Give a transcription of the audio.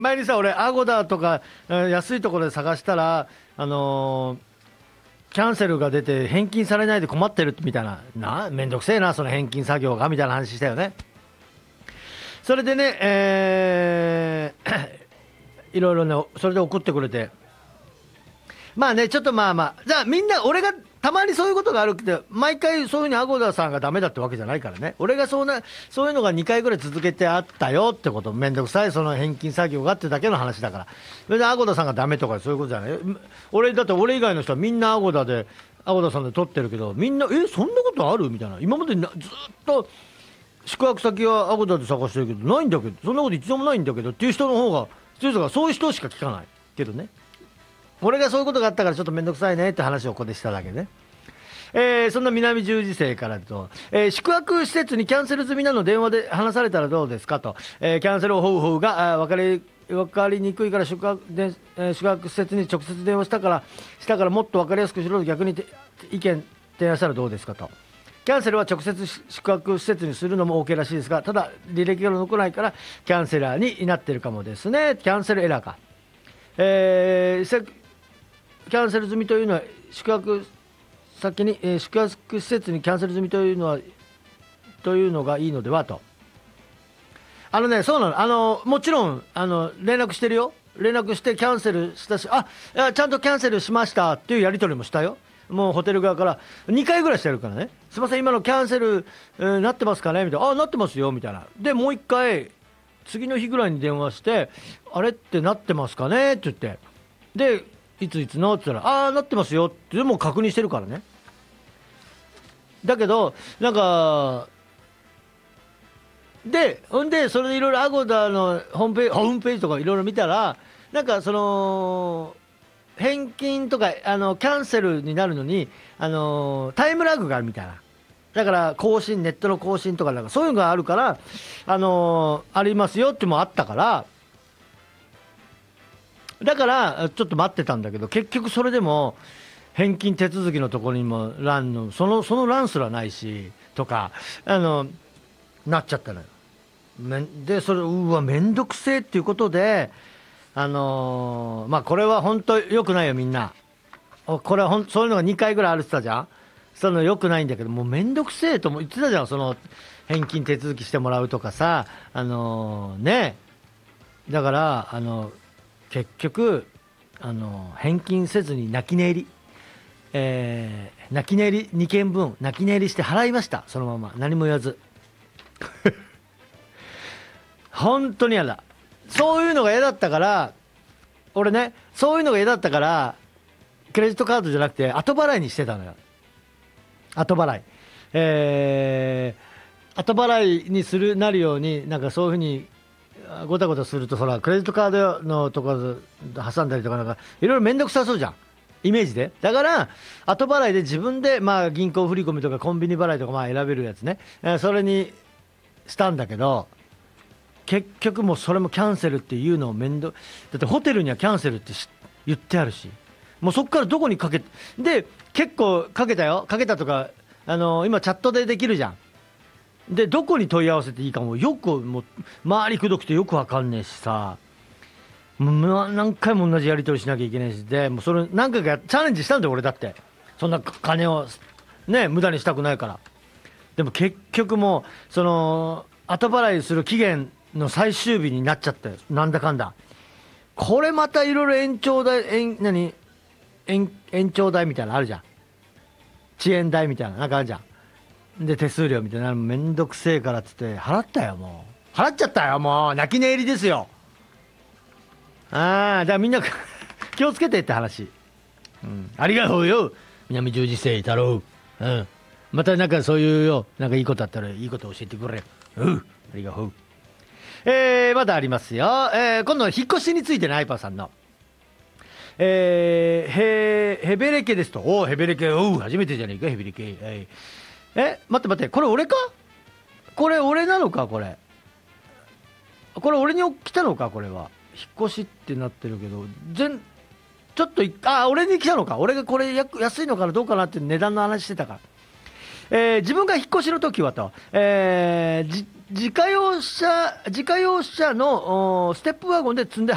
前にさ、俺、アゴダとか、安いところで探したら、キャンセルが出て返金されないで困ってるみたいな、めんどくせえな、その返金作業が、みたいな話したよね。それでね、いろいろね、それで送ってくれて、まあね、ちょっとまあまあ、じゃあみんな、俺がたまにそういうことがあるって、毎回そういうふうにアゴダさんがダメだってわけじゃないからね、俺がそういうのが2回ぐらい続けてあったよってこと、めんどくさい、その返金作業がってだけの話だから、それでアゴダさんがダメとかそういうことじゃない。俺、だって俺以外の人はみんなアゴダさんで撮ってるけど、みんな、そんなことあるみたいな、今までずっと宿泊先はアゴダで探してるけど、ないんだけど、そんなこと一度もないんだけどっていう人の方が、そういう人しか聞かないけどね。俺がそういうことがあったからちょっとめんどくさいねって話をここでしただけね。そんな南十字星からと、宿泊施設にキャンセル済みなの電話で話されたらどうですかと、キャンセル方法が分かりにくいから宿泊施設に直接電話したからもっと分かりやすくしろと逆に意見提案したらどうですかと。キャンセルは直接宿泊施設にするのも OK らしいですが、ただ履歴が残らないからキャンセラーになってるかもですね。キャンセルエラーか。キャンセル済みというのは宿泊先に、宿泊施設にキャンセル済みというのがいいのではと。そうなの。もちろん連絡してるよ。連絡してキャンセルしたし、ちゃんとキャンセルしましたっていうやり取りもしたよ。もうホテル側から2回ぐらいしてるからね。すいません、今のキャンセル、なってますかねみたいな。なってますよみたいな。でもう1回次の日ぐらいに電話して、あれってなってますかねって言って、でいつのって言ったら、なってますよってもう確認してるからね。だけどなんかほんでそれでいろいろアゴダのホームページとかいろいろ見たら、なんかその返金とかキャンセルになるのにタイムラグがあるみたいな。だからネットの更新とかなんかそういうのがあるからありますよってもあったから、だからちょっと待ってたんだけど、結局それでも返金手続きのところにもその欄すらないしとかなっちゃったのよ。でそれめんどくせえっていうことでまあこれは本当良くないよみんな。これはそういうのが2回ぐらいあるって言ったじゃん。そういうの良くないんだけど、もうめんどくせえとも言ってたじゃん。その返金手続きしてもらうとかさ、ね。だから結局返金せずに泣き寝入り、2件分泣き寝入りして払いました。そのまま何も言わず本当に嫌だ。そういうのが嫌だったから、俺ね、そういうのが嫌だったからクレジットカードじゃなくて後払いにしてたのよ。後払い、後払いになるように、なんかそういうふうにごたごたすると、ほらクレジットカードのところ挟んだりとか、なんかいろいろ面倒くさそうじゃん、イメージで。だから後払いで自分で、まあ銀行振込とかコンビニ払いとかまあ選べるやつね、それにしたんだけど、結局もうそれもキャンセルっていうのをだってホテルにはキャンセルって言ってあるし、もうそこからどこにで結構かけたとか今チャットでできるじゃん。でどこに問い合わせていいかもう周りくどくてよくわかんねえしさ、もう何回も同じやり取りしなきゃいけないし、でもうそれ何回かチャレンジしたんだよ俺だって。そんな金をね無駄にしたくないから。でも結局もうその後払いする期限の最終日になっちゃったよ、なんだかんだ。これまたいろいろ延長代みたいなのあるじゃん。遅延代みたいななんかあるじゃん。で手数料みたいなのめんどくせえからっつって払ったよ。もう払っちゃったよ。もう泣き寝入りですよ。だからみんな気をつけてって話。ありがとうよ南十字星太郎。またなんかそういうよ、なんかいいことあったらいいこと教えてくれ。ありがとう。まだありますよ。今度は引っ越しについてのアイパーさんのヘベレケですと。ヘベレケ、初めてじゃねえかヘベレケ。待って、これ俺か？これ俺なのか？これ俺に来たのか？これは引っ越しってなってるけど、ちょっと俺に来たのか？俺がこれ安いのかなどうかなって値段の話してたから。自分が引っ越しの時はと、自家用車のステップワゴンで積んで